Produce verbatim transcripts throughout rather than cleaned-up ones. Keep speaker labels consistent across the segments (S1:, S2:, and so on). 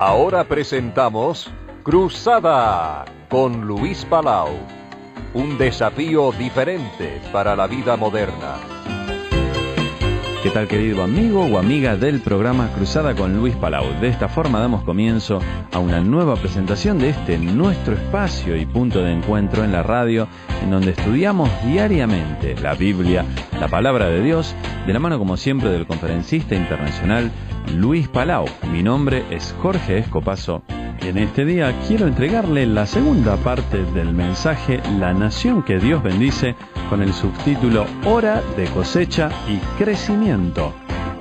S1: Ahora presentamos Cruzada con Luis Palau. Un desafío diferente para la vida moderna.
S2: ¿Qué tal, querido amigo o amiga del programa Cruzada con Luis Palau? De esta forma damos comienzo a una nueva presentación de este nuestro espacio y punto de encuentro en la radio, en donde estudiamos diariamente la Biblia, la palabra de Dios, de la mano como siempre del conferencista internacional Luis Palau. Mi nombre es Jorge Escopazo. En este día quiero entregarle la segunda parte del mensaje La Nación que Dios bendice, con el subtítulo Hora de cosecha y crecimiento.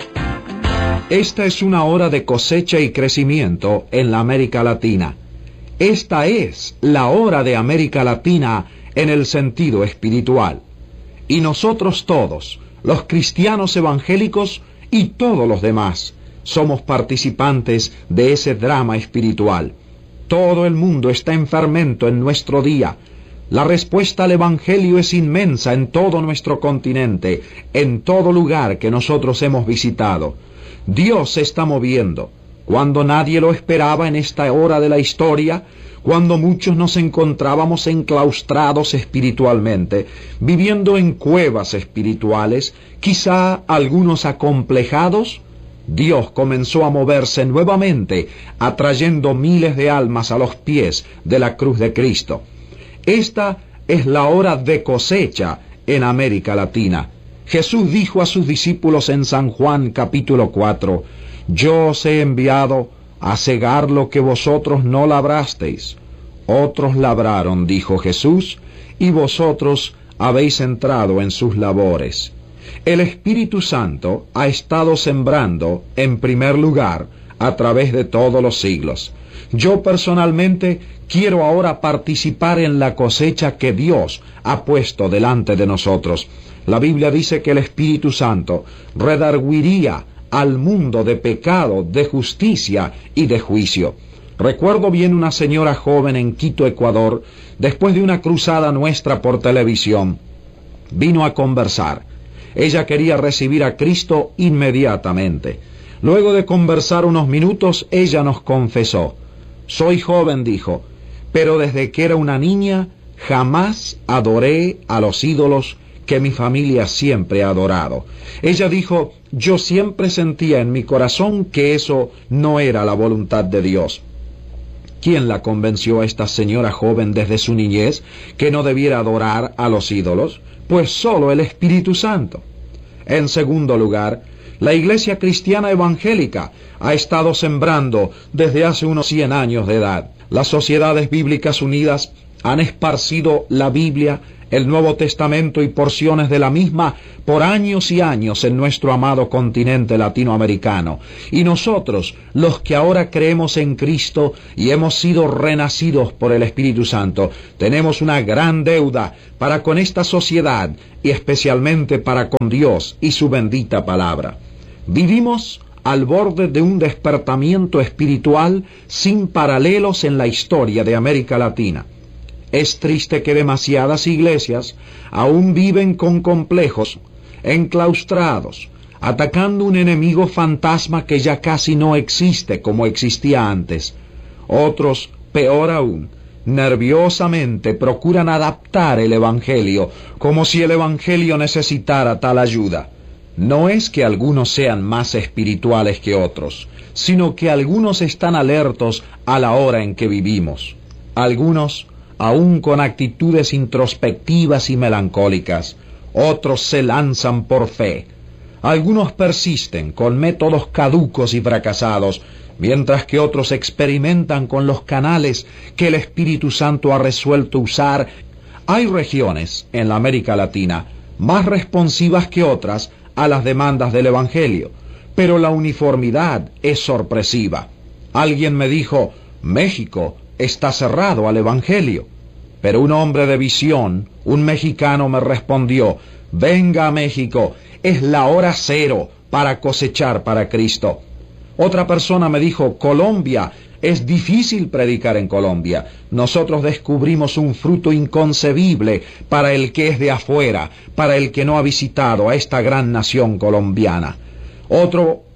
S3: Esta es una hora de cosecha y crecimiento en la América Latina. Esta es la hora de América Latina en el sentido espiritual. Y nosotros todos, los cristianos evangélicos y todos los demás, somos participantes de ese drama espiritual. Todo el mundo está en fermento en nuestro día. La respuesta al Evangelio es inmensa en todo nuestro continente, en todo lugar que nosotros hemos visitado. Dios se está moviendo. Cuando nadie lo esperaba en esta hora de la historia, cuando muchos nos encontrábamos enclaustrados espiritualmente, viviendo en cuevas espirituales, quizá algunos acomplejados, Dios comenzó a moverse nuevamente, atrayendo miles de almas a los pies de la cruz de Cristo. Esta es la hora de cosecha en América Latina. Jesús dijo a sus discípulos en San Juan capítulo cuatro, «Yo os he enviado a cegar lo que vosotros no labrasteis. Otros labraron», dijo Jesús, «y vosotros habéis entrado en sus labores». El Espíritu Santo ha estado sembrando, en primer lugar, a través de todos los siglos. Yo personalmente quiero ahora participar en la cosecha que Dios ha puesto delante de nosotros. La Biblia dice que el Espíritu Santo redarguiría al mundo de pecado, de justicia y de juicio. Recuerdo bien una señora joven en Quito, Ecuador, después de una cruzada nuestra por televisión. Vino a conversar. Ella quería recibir a Cristo inmediatamente. Luego de conversar unos minutos, ella nos confesó. «Soy joven», dijo, «pero desde que era una niña jamás adoré a los ídolos que mi familia siempre ha adorado». Ella dijo, «Yo siempre sentía en mi corazón que eso no era la voluntad de Dios». ¿Quién la convenció a esta señora joven desde su niñez que no debiera adorar a los ídolos? Pues solo el Espíritu Santo. En segundo lugar, la Iglesia Cristiana Evangélica ha estado sembrando desde hace unos cien años de edad. Las Sociedades Bíblicas Unidas han esparcido la Biblia, el Nuevo Testamento y porciones de la misma por años y años en nuestro amado continente latinoamericano. Y nosotros, los que ahora creemos en Cristo y hemos sido renacidos por el Espíritu Santo, tenemos una gran deuda para con esta sociedad y especialmente para con Dios y su bendita palabra. Vivimos al borde de un despertamiento espiritual sin paralelos en la historia de América Latina. Es triste que demasiadas iglesias aún viven con complejos, enclaustrados, atacando un enemigo fantasma que ya casi no existe como existía antes. Otros, peor aún, nerviosamente procuran adaptar el Evangelio, como si el Evangelio necesitara tal ayuda. No es que algunos sean más espirituales que otros, sino que algunos están alertos a la hora en que vivimos. Algunos aún con actitudes introspectivas y melancólicas, otros se lanzan por fe. Algunos persisten con métodos caducos y fracasados, mientras que otros experimentan con los canales que el Espíritu Santo ha resuelto usar. Hay regiones en la América Latina más responsivas que otras a las demandas del Evangelio, pero la uniformidad es sorpresiva. Alguien me dijo, México está cerrado al Evangelio. Pero un hombre de visión, un mexicano, me respondió, venga a México, es la hora cero para cosechar para Cristo. Otra persona me dijo, Colombia, es difícil predicar en Colombia. Nosotros descubrimos un fruto inconcebible para el que es de afuera, para el que no ha visitado a esta gran nación colombiana. Otro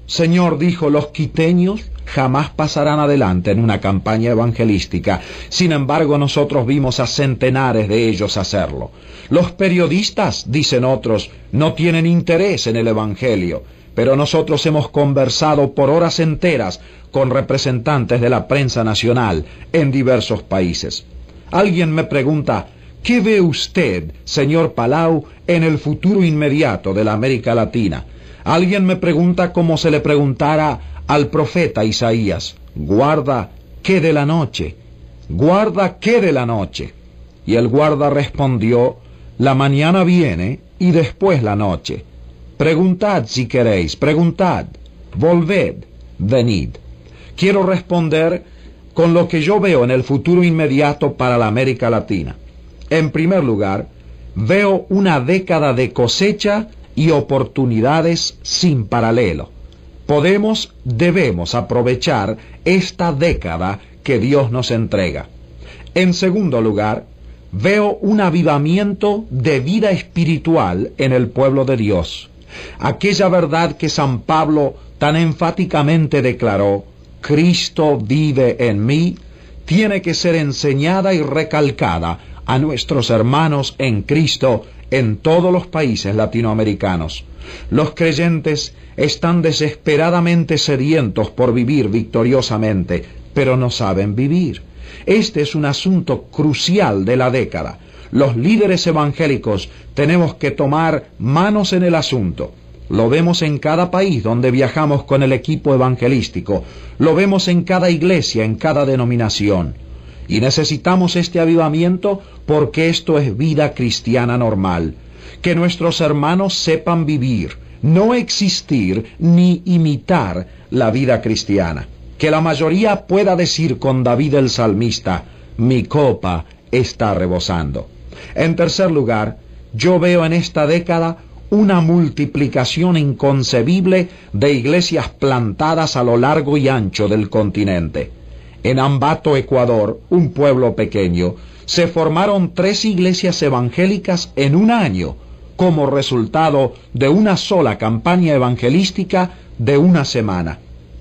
S3: Señor, dijo, los quiteños jamás pasarán adelante en una campaña evangelística. Sin embargo, nosotros vimos a centenares de ellos hacerlo. Los periodistas, dicen otros, no tienen interés en el Evangelio, pero nosotros hemos conversado por horas enteras con representantes de la prensa nacional en diversos países. Alguien me pregunta, ¿qué ve usted, señor Palau, en el futuro inmediato de la América Latina? Alguien me pregunta como se le preguntara al profeta Isaías, guarda, ¿qué de la noche? Guarda, ¿qué de la noche? Y el guarda respondió, la mañana viene y después la noche. Preguntad si queréis, preguntad, volved, venid. Quiero responder con lo que yo veo en el futuro inmediato para la América Latina. En primer lugar, veo una década de cosecha y oportunidades sin paralelo. Podemos, debemos aprovechar esta década que Dios nos entrega. En segundo lugar, veo un avivamiento de vida espiritual en el pueblo de Dios. Aquella verdad que San Pablo tan enfáticamente declaró, Cristo vive en mí, tiene que ser enseñada y recalcada a nuestros hermanos en Cristo en todos los países latinoamericanos. Los creyentes están desesperadamente sedientos por vivir victoriosamente, pero no saben vivir. Este es un asunto crucial de la década. Los líderes evangélicos tenemos que tomar manos en el asunto. Lo vemos en cada país donde viajamos con el equipo evangelístico. Lo vemos en cada iglesia, en cada denominación. Y necesitamos este avivamiento porque esto es vida cristiana normal. Que nuestros hermanos sepan vivir, no existir ni imitar la vida cristiana. Que la mayoría pueda decir con David el salmista, mi copa está rebosando. En tercer lugar, yo veo en esta década una multiplicación inconcebible de iglesias plantadas a lo largo y ancho del continente. En Ambato, Ecuador, un pueblo pequeño, se formaron tres iglesias evangélicas en un año, como resultado de una sola campaña evangelística de una semana.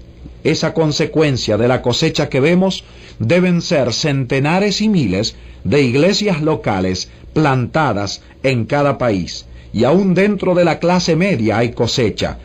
S3: Esa consecuencia de la cosecha que vemos deben ser centenares y miles de iglesias locales plantadas en cada país, y aún dentro de la clase media hay cosecha.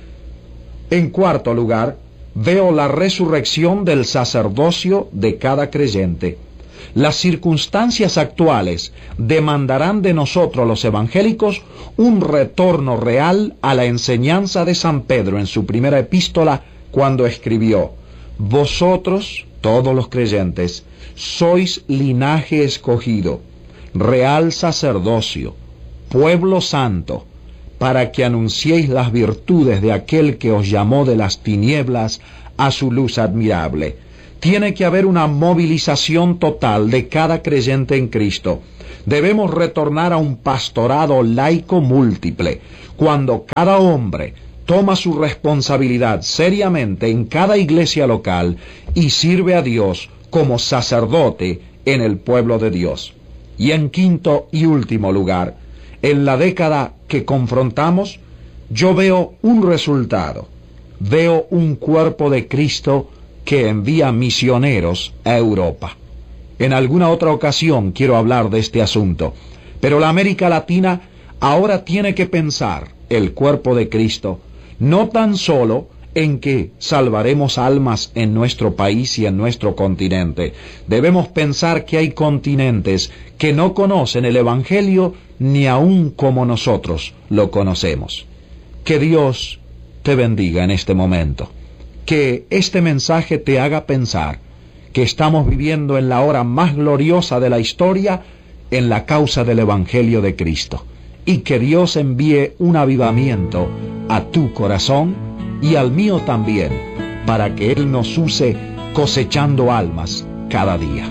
S3: En cuarto lugar, veo la resurrección del sacerdocio de cada creyente. Las circunstancias actuales demandarán de nosotros los evangélicos un retorno real a la enseñanza de San Pedro en su primera epístola, cuando escribió, vosotros, todos los creyentes, sois linaje escogido, real sacerdocio, pueblo santo, para que anunciéis las virtudes de aquel que os llamó de las tinieblas a su luz admirable. Tiene que haber una movilización total de cada creyente en Cristo. Debemos retornar a un pastorado laico múltiple, cuando cada hombre toma su responsabilidad seriamente en cada iglesia local y sirve a Dios como sacerdote en el pueblo de Dios. Y en quinto y último lugar, en la década que confrontamos, yo veo un resultado. Veo un cuerpo de Cristo que envía misioneros a Europa. En alguna otra ocasión quiero hablar de este asunto, pero la América Latina ahora tiene que pensar el cuerpo de Cristo, no tan solo en que salvaremos almas en nuestro país y en nuestro continente. Debemos pensar que hay continentes que no conocen el Evangelio ni aun como nosotros lo conocemos. Que Dios te bendiga en este momento. Que este mensaje te haga pensar que estamos viviendo en la hora más gloriosa de la historia en la causa del Evangelio de Cristo. Y que Dios envíe un avivamiento a tu corazón y al mío también, para que Él nos use cosechando almas cada día.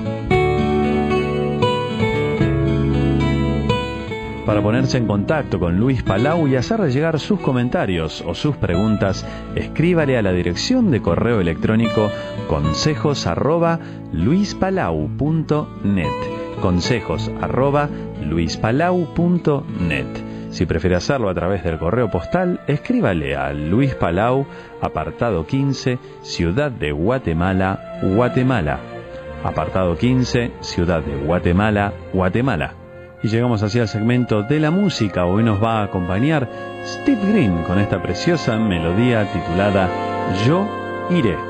S2: Para ponerse en contacto con Luis Palau y hacerle llegar sus comentarios o sus preguntas, escríbale a la dirección de correo electrónico consejos arroba luispalau punto net. consejos arroba luispalau punto net. Si prefiere hacerlo a través del correo postal, escríbale a Luis Palau, apartado quince, Ciudad de Guatemala, Guatemala. Apartado quince, Ciudad de Guatemala, Guatemala. Y llegamos así al segmento de la música. Hoy nos va a acompañar Steve Green con esta preciosa melodía titulada Yo Iré.